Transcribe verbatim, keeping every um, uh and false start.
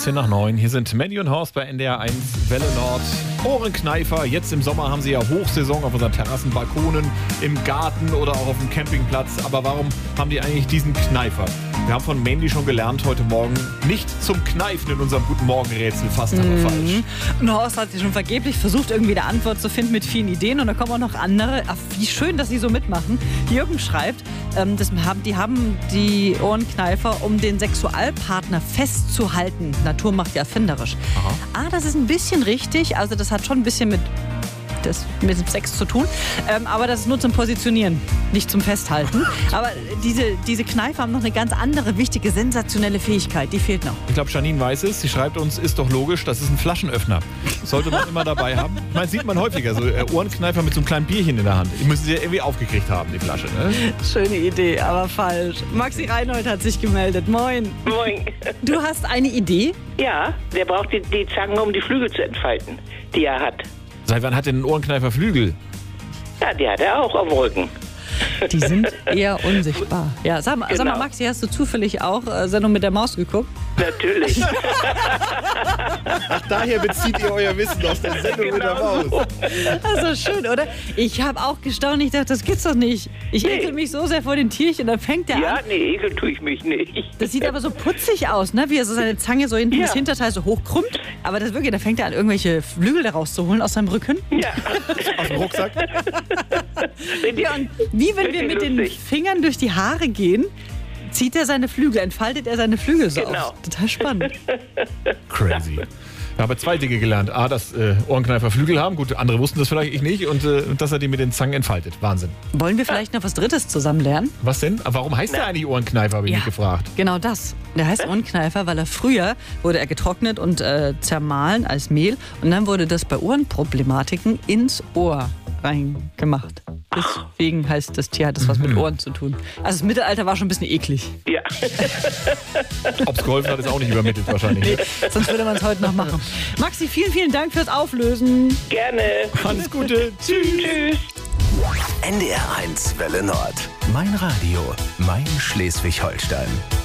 fünfzehn nach neun. Hier sind Mandy und Horst bei N D R eins Welle Nord. Ohrenkneifer. Jetzt im Sommer haben sie ja Hochsaison auf unseren Terrassen, Balkonen, im Garten oder auch auf dem Campingplatz. Aber warum haben die eigentlich diesen Kneifer? Wir haben von Mandy schon gelernt heute Morgen, nicht zum Kneifen in unserem Guten Morgen-Rätsel. Fast aber Mhm. falsch. Und Horst hat schon vergeblich versucht, irgendwie eine Antwort zu finden mit vielen Ideen. Und da kommen auch noch andere. Ach, wie schön, dass sie so mitmachen. Jürgen schreibt, ähm, das haben, die haben die Ohrenkneifer, um den Sexualpartner festzuhalten. Natur macht ja erfinderisch. Aha. Ah, das ist ein bisschen richtig. Also das hat schon ein bisschen mit, das, mit dem Sex zu tun. Ähm, aber das ist nur zum Positionieren, nicht zum Festhalten. Aber diese, diese Kneifer haben noch eine ganz andere, wichtige, sensationelle Fähigkeit. Die fehlt noch. Ich glaube, Janine weiß es. Sie schreibt uns, ist doch logisch, das ist ein Flaschenöffner. Sollte man immer dabei haben. Ich meine, sieht man häufiger, so äh, Ohrenkneifer mit so einem kleinen Bierchen in der Hand. Die müssen sie ja irgendwie aufgekriegt haben, die Flasche. Ne? Schöne Idee, aber falsch. Maxi Reinhold hat sich gemeldet. Moin. Moin. Du hast eine Idee? Ja, der braucht die, die Zangen, um die Flügel zu entfalten, die er hat. Seit wann hat denn ein Ohrenkneifer Flügel? Ja, die hat er auch auf dem Rücken. Die sind eher unsichtbar. Ja, sag mal, Genau. sag mal Maxi, hast du zufällig auch äh, Sendung mit der Maus geguckt? Natürlich. Ach, daher bezieht ihr euer Wissen aus der Sendung mit der Genau Maus. Also schön, oder? Ich habe auch gestaunt, ich dachte, das gibt's doch nicht. Ich Nee. ekel mich so sehr vor den Tierchen, dann fängt der Ja, an. nee, ekel tue ich mich nicht. Das sieht aber so putzig aus, ne? Wie er so seine Zange so hinten, Ja. das Hinterteil so hochkrümmt. Aber das wirklich, da fängt er an, irgendwelche Flügel da rauszuholen aus seinem Rücken. Ja, Aus dem Rucksack? richtig. Ja, und wie wenn wir Richtig mit den lustig. Fingern durch die Haare gehen, zieht er seine Flügel, entfaltet er seine Flügel so Genau. aus. Total spannend. Crazy. Ich habe zwei Dinge gelernt. A, dass äh, Ohrenkneifer Flügel haben. Gut, andere wussten das vielleicht, ich nicht. Und äh, dass er die mit den Zangen entfaltet. Wahnsinn. Wollen wir vielleicht noch was Drittes zusammen lernen? Was denn? Aber warum heißt der eigentlich Ohrenkneifer, habe ich Ja. mich gefragt. Genau das. Der heißt Ohrenkneifer, weil er früher wurde er getrocknet und äh, zermahlen als Mehl. Und dann wurde das bei Ohrenproblematiken ins Ohr reingemacht. Deswegen heißt das Tier, hat das was mit Ohren zu tun. Also das Mittelalter war schon ein bisschen eklig. Ja. Ob es geholfen hat, ist auch nicht übermittelt wahrscheinlich. Sonst würde man es heute noch machen. Maxi, vielen, vielen Dank fürs Auflösen. Gerne. Alles Gute. Tschüss. Tschüss. N D R eins Welle Nord. Mein Radio, mein Schleswig-Holstein.